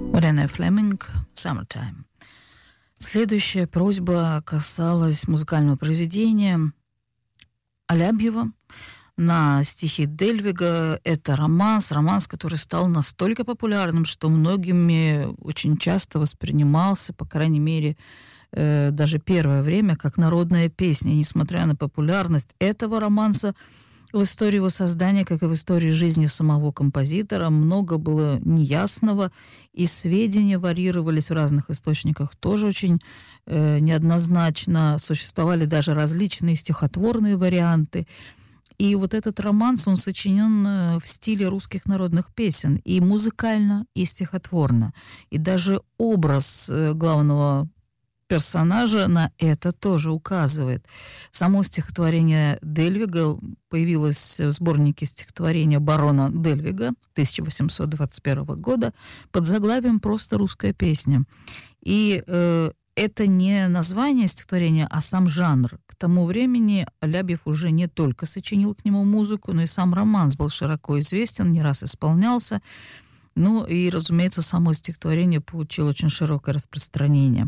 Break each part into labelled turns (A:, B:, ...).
A: Рене Флеминг «Summertime». Следующая просьба касалась музыкального произведения Алябьева на стихи Дельвига. Это романс, который стал настолько популярным, что многими очень часто воспринимался, по крайней мере, даже первое время, как народная песня. Несмотря на популярность этого романса, в истории его создания, как и в истории жизни самого композитора, много было неясного, и сведения варьировались в разных источниках тоже очень неоднозначно. Существовали даже различные стихотворные варианты. И вот этот романс, он сочинен в стиле русских народных песен, и музыкально, и стихотворно. И даже образ главного персонажа на это тоже указывает. Само стихотворение Дельвига появилось в сборнике стихотворения барона Дельвига 1821 года под заглавием «Просто русская песня». И это не название стихотворения, а сам жанр. К тому времени Алябьев уже не только сочинил к нему музыку, но и сам романс был широко известен, не раз исполнялся. Ну и, разумеется, само стихотворение получило очень широкое распространение.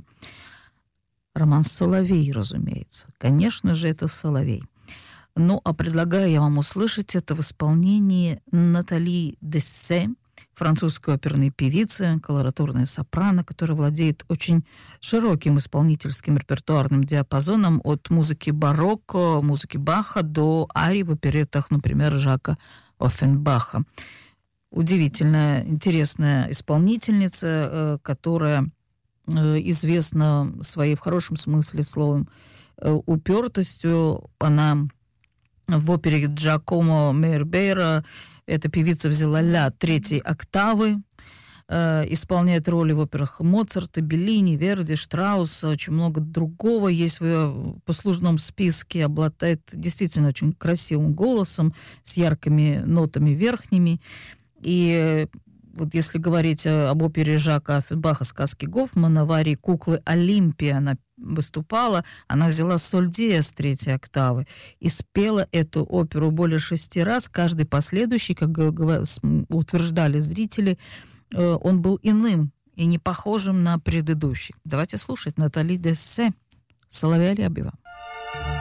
A: Романс «Соловей», разумеется. Конечно же, это «Соловей». Ну, а предлагаю я вам услышать это в исполнении Натали Дессе, французской оперной певицы, колоратурная сопрано, которая владеет очень широким исполнительским репертуарным диапазоном от музыки барокко, музыки Баха до арий в опереттах, например, Жака Оффенбаха. Удивительная, интересная исполнительница, которая известна своей, в хорошем смысле слова, упертостью. Она в опере Джакомо Мейербейра, эта певица взяла ля третьей октавы, исполняет роли в операх Моцарта, Беллини, Верди, Штрауса, очень много другого есть в ее послужном списке, обладает действительно очень красивым голосом, с яркими нотами верхними. И вот если говорить об опере Жака Оффенбаха «Сказки Гофмана», в арии «Куклы Олимпия» она выступала, она взяла соль диез третьей октавы и спела эту оперу более 6 раз. Каждый последующий, как утверждали зрители, он был иным и не похожим на предыдущий. Давайте слушать Натали Дессе, «Соловей» Алябьева.